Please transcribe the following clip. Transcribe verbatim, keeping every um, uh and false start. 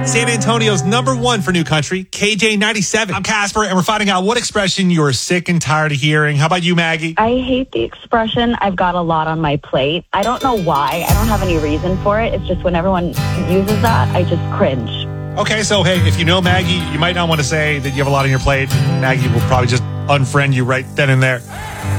San Antonio's number one for new country, K J ninety-seven. I'm Casper, and we're finding out what expression you are sick and tired of hearing. How about you, Maggie? I hate the expression, I've got a lot on my plate. I don't know why. I don't have any reason for it. It's just when everyone uses that, I just cringe. Okay, so hey, if you know Maggie, you might not want to say that you have a lot on your plate. Maggie will probably just unfriend you right then and there.